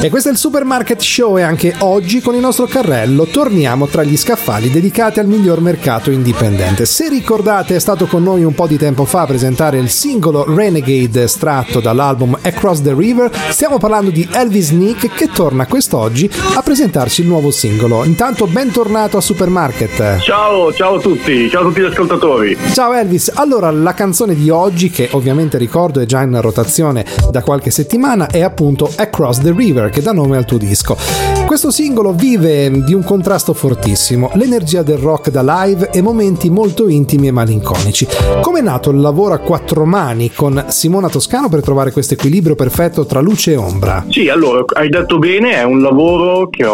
E questo è il Supermarket Show e anche oggi con il nostro carrello torniamo tra gli scaffali dedicati al miglior mercato indipendente. Se ricordate, è stato con noi un po' di tempo fa a presentare il singolo Renegade estratto dall'album Across the River. Stiamo parlando di Elvis Nick che torna quest'oggi a presentarci il nuovo singolo. Intanto bentornato a Supermarket. Ciao a tutti gli ascoltatori. Ciao Elvis, allora la canzone di oggi, che ovviamente ricordo è già in rotazione da qualche settimana, è appunto Across the River, che dà nome al tuo disco. Questo singolo vive di un contrasto fortissimo, l'energia del rock da live e momenti molto intimi e malinconici. Come è nato il lavoro a quattro mani con Simona Toscano per trovare questo equilibrio perfetto tra luce e ombra? Sì, allora, hai detto bene, è un lavoro che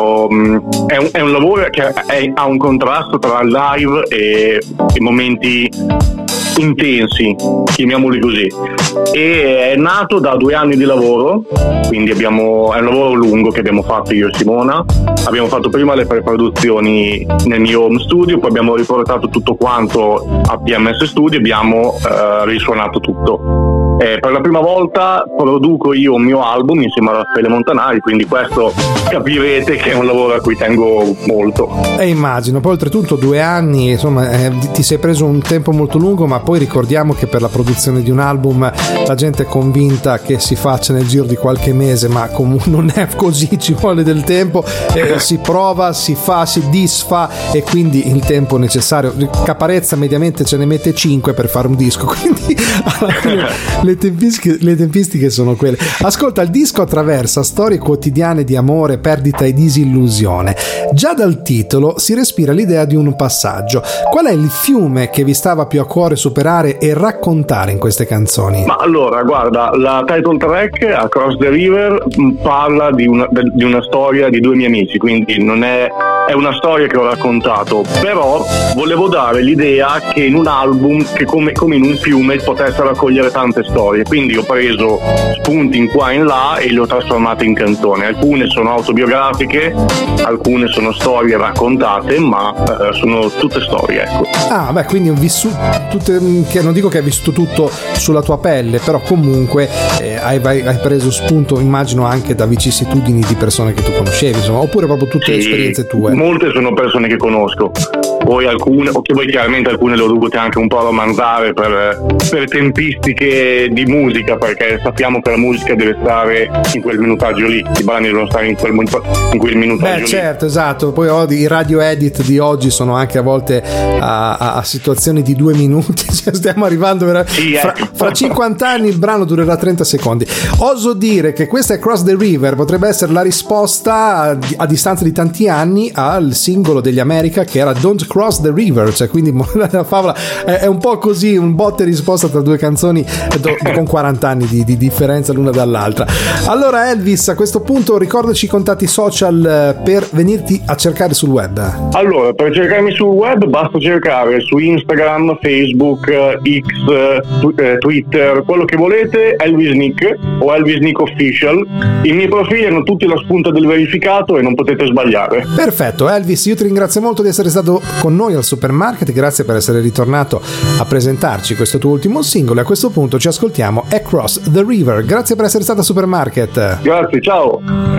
è un lavoro che ha un contrasto tra live e momenti intensi, chiamiamoli così, e è nato da 2 anni di lavoro, quindi è un lavoro lungo che abbiamo fatto io e Simona. Abbiamo fatto prima le preproduzioni nel mio home studio, poi abbiamo riportato tutto quanto a PMS Studio e abbiamo risuonato tutto. Per la prima volta produco io un mio album insieme a Raffaele Montanari, quindi questo capirete che è un lavoro a cui tengo molto. E immagino, poi oltretutto 2 anni, insomma, ti sei preso un tempo molto lungo, ma poi ricordiamo che per la produzione di un album la gente è convinta che si faccia nel giro di qualche mese, ma comunque non è così, ci vuole del tempo, si prova, si fa, si disfa e quindi il tempo necessario. Caparezza mediamente ce ne mette 5 per fare un disco, quindi alla fine le tempistiche sono quelle. Ascolta, il disco attraversa storie quotidiane di amore, perdita e disillusione. Già dal titolo si respira l'idea di un passaggio. Qual è il fiume che vi stava più a cuore superare e raccontare in queste canzoni? Ma allora, guarda, la title track Across the River parla di una storia di 2 miei amici, quindi non è una storia che ho raccontato, però volevo dare l'idea che in un album, che come in un fiume, potesse raccogliere tante storie, quindi ho preso spunti in qua e in là e le ho trasformate in canzoni. Alcune sono autobiografiche, alcune sono storie raccontate, ma sono tutte storie, ecco. Ah, beh, quindi ho vissuto tutte, che non dico che hai vissuto tutto sulla tua pelle, però comunque hai preso spunto, immagino, anche da vicissitudini di persone che tu conoscevi, insomma, oppure proprio tutte le esperienze tue. Molte sono persone che conosco, poi alcune, o che poi chiaramente alcune le ho dovute anche un po' romanzare per tempistiche di musica, perché sappiamo che la musica deve stare in quel minutaggio lì, i brani devono stare in quel minutaggio lì. Certo, esatto, poi i radio edit di oggi sono anche a volte a situazioni di 2 minuti, cioè stiamo arrivando fra 50 anni il brano durerà 30 secondi. Oso dire che questa Across the River potrebbe essere la risposta a distanza di tanti anni al singolo degli America che era Don't Cross the River, cioè quindi la favola è un po' così, un botta e risposta tra 2 canzoni con 40 anni di differenza l'una dall'altra. Allora Elvis, a questo punto ricordaci i contatti social per venirti a cercare sul web. Allora, per cercarmi sul web basta cercare su Instagram, Facebook, X, Twitter, quello che volete, Elvis Nick o Elvis Nick Official. I miei profili hanno tutti la spunta del verificato e non potete sbagliare. Perfetto, Elvis, io ti ringrazio molto di essere stato con noi al Supermarket, grazie per essere ritornato a presentarci questo tuo ultimo singolo e a questo punto ci ascoltiamo Across the River. Grazie per essere stato a Supermarket. Grazie, ciao.